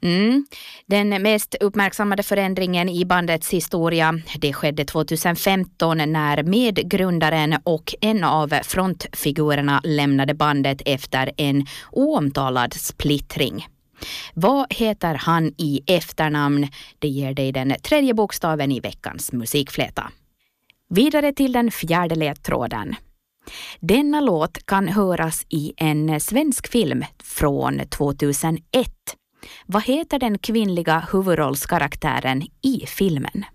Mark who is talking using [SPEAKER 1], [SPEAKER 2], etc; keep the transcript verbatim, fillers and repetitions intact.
[SPEAKER 1] Mm. Den mest uppmärksammade förändringen i bandets historia, det skedde tjugohundrafemton när medgrundaren och en av frontfigurerna lämnade bandet efter en oomtalad splittring. Vad heter han i efternamn? Det ger dig den tredje bokstaven i veckans musikfläta. Vidare till den fjärde ledtråden. Denna låt kan höras i en svensk film från tvåtusenett. Vad heter den kvinnliga huvudrollskaraktären i filmen?